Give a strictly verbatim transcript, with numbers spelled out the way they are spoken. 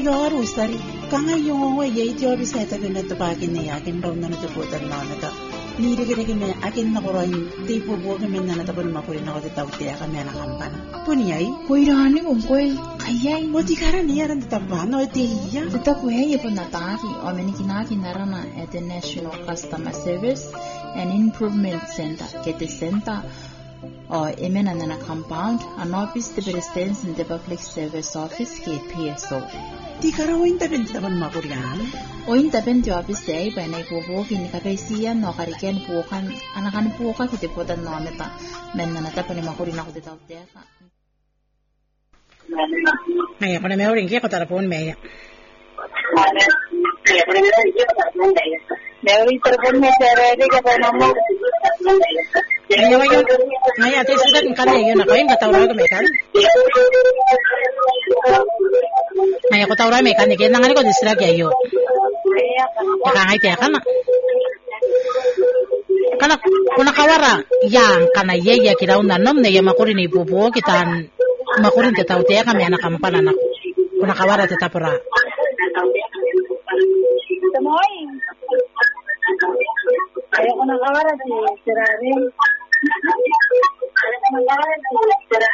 Koigar ustari. Kanga yung wa ye jobi seta gina to bagin ne yakin raw na to putan na na to. Ni de gina gina akin na korain tipo bo kami na na to pun makuri na ko taw tiya kami na kampana. Puni ay Koirani kung koy kayay. o ti kara ni yaran ta ba no ti ya. Tita ko ay po nataki o menikinaki narana at the National Customer Service and Improvement Center, Kete Center, o imena na compound, an office de presidents in the Public Service Office, K P S O. Ti kara o inta ben ta pun makuri yan. O inta ben ti office day pa na ipubuki ni kapesiyan no kariken pukan, anakan puka kiti po tan no ameta, men na natapan ni makuri na ko titaw tiya ka. Maya ko na may uring kaya ko tarapon maya. Meron telepon mo sa ready ka pa naman. Maya wa yun. Maya ate sudat ng kanya yun ako. Yung katawra ko may kan. Maya ko tawra may kan. Kaya nangan ko disrag yayo. Nakangay tiya ka na. Kana kuna kawara yang kana yeya kiraw na nom na ya makurin ibubuo kitan makurin te tau tiya kami anak kampana na kuna kawara te tapura. Tamoy. Ayaw ko nang kawaran si Sirarin. Ayaw ko nang kawaran si Sirarin.